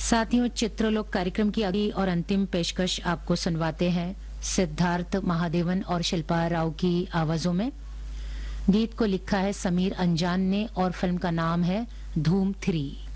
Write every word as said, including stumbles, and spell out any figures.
साथियों, चित्रलोक कार्यक्रम की अगली और अंतिम पेशकश आपको सुनवाते हैं सिद्धार्थ महादेवन और शिल्पा राव की आवाजों में। गीत को लिखा है समीर अंजान ने और फिल्म का नाम है धूम थ्री।